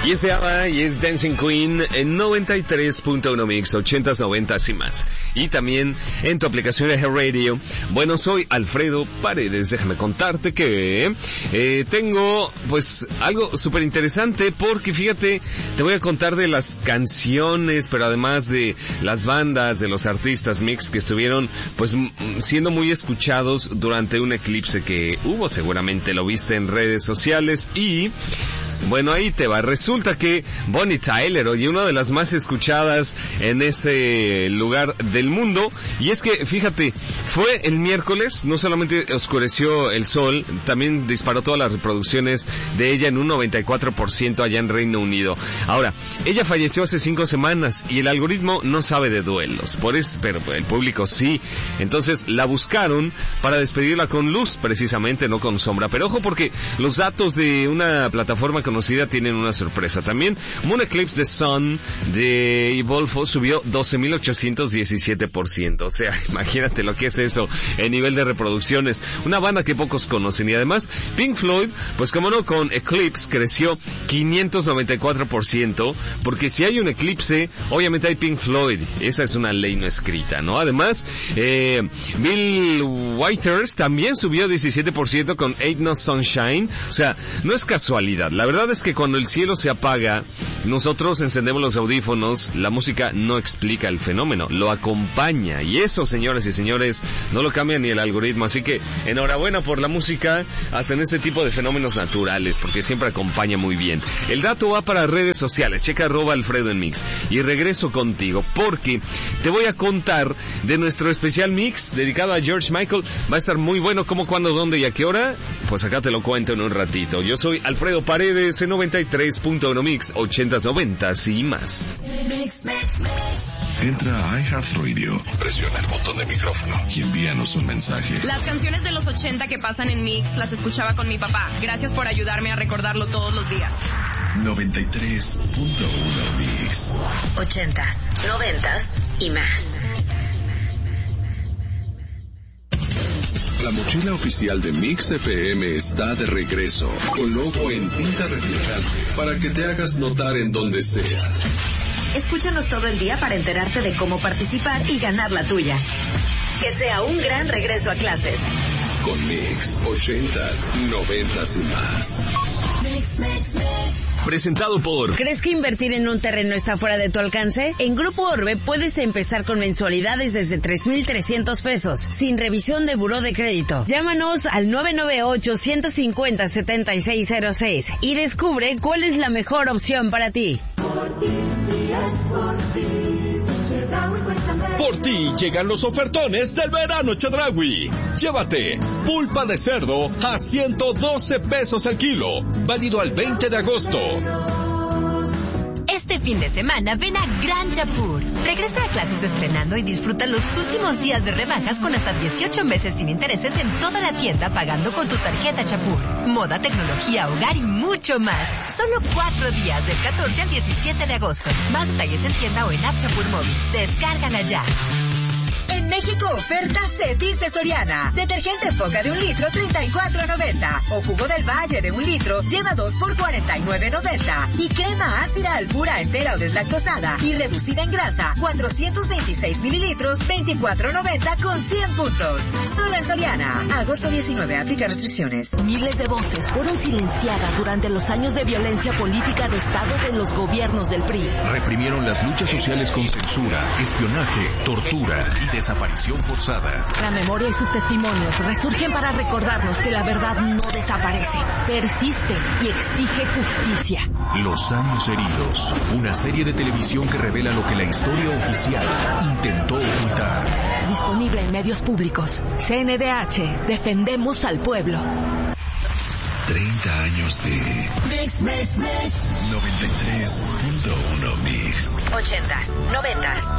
Y es de ABBA y es Dancing Queen en 93.1 Mix, 80s, 90s y más. Y también en tu aplicación de Radio. Bueno, soy Alfredo Paredes. Déjame contarte que tengo pues algo súper interesante, porque fíjate, te voy a contar de las canciones, pero además de las bandas, de los artistas mix que estuvieron pues siendo muy escuchados durante un eclipse que hubo. Seguramente lo viste en redes sociales. Y bueno, ahí te va. Resulta que Bonnie Tyler, oye, una de las más escuchadas en ese lugar del mundo. Y es que, fíjate, fue el miércoles, no solamente oscureció el sol, también disparó todas las reproducciones de ella en un 94% allá en Reino Unido. Ahora, ella falleció hace 5 semanas y el algoritmo no sabe de duelos, por eso, pero el público sí. Entonces la buscaron para despedirla con luz, precisamente, no con sombra. Pero ojo, porque los datos de una plataforma conocida tienen una sorpresa también. Moon Eclipse the Sun de Evolfo subió 12,817%. O sea, imagínate lo que es eso en nivel de reproducciones. Una banda que pocos conocen. Y además, Pink Floyd, pues como no, con Eclipse creció 594%, porque si hay un eclipse, obviamente hay Pink Floyd. Esa es una ley no escrita, ¿no? Además, Bill Withers también subió 17% con Ain't No Sunshine. O sea, no es casualidad. La verdad es que cuando el cielo se apaga, nosotros encendemos los audífonos, la música no explica el fenómeno, lo acompaña. Y eso, señoras y señores, no lo cambia ni el algoritmo. Así que enhorabuena por la música, hasta en este tipo de fenómenos naturales, porque siempre acompaña muy bien. El dato va para redes sociales, checa @Alfredo en Mix. Y regreso contigo, porque te voy a contar de nuestro especial mix dedicado a George Michael. Va a estar muy bueno. ¿Cómo, cuándo, dónde y a qué hora? Pues acá te lo cuento en un ratito. Yo soy Alfredo Paredes en 93.1 Mix, 80s, 90s y más. Entra a iHeartRadio, presiona el botón de micrófono y envíanos un mensaje. Las canciones de los 80 que pasan en Mix las escuchaba con mi papá. Gracias por ayudarme a recordarlo todos los días. 93.1 Mix. 80s, 90s y más. La mochila oficial de Mix FM está de regreso, con logo en tinta reflejante, para que te hagas notar en donde sea. Escúchanos todo el día para enterarte de cómo participar y ganar la tuya. Que sea un gran regreso a clases. Con Mix, 80s, 90s y más. Mix, mix, mix. Presentado por... ¿Crees que invertir en un terreno está fuera de tu alcance? En Grupo Orbe puedes empezar con mensualidades desde 3,300 pesos, sin revisión de buró de crédito. Llámanos al 998-150-7606 y descubre cuál es la mejor opción para ti. Por ti llegan los ofertones del verano Chedraui. Llévate pulpa de cerdo a 112 pesos el kilo, válido al 20 de agosto. Este fin de semana ven a Gran Chapur. Regresa a clases estrenando y disfruta los últimos días de rebajas con hasta 18 meses sin intereses en toda la tienda pagando con tu tarjeta Chapur. Moda, tecnología, hogar y mucho más. Solo 4 días del 14 al 17 de agosto. Más detalles en tienda o en App Chapur Móvil. Descárgala ya. En México, ofertas se dice Soriana. Detergente Foca de 1 litro, $34.90. O jugo del Valle de 1 litro, lleva 2 por $49.90. Y crema ácida Alpura entera o deslactosada y reducida en grasa, 426 mililitros, $24.90 con 100 puntos. Solo en Soriana. Agosto 19, aplica restricciones. Miles de voces fueron silenciadas durante los años de violencia política de Estado de los gobiernos del PRI. Reprimieron las luchas sociales con censura, espionaje, tortura y desaparición forzada. La memoria y sus testimonios resurgen para recordarnos que la verdad no desaparece, persiste y exige justicia. Los años heridos, una serie de televisión que revela lo que la historia oficial intentó ocultar. Disponible en medios públicos. CNDH, defendemos al pueblo. 30 años de Mix, mix, mix. 93.1 Mix. 80s, 90s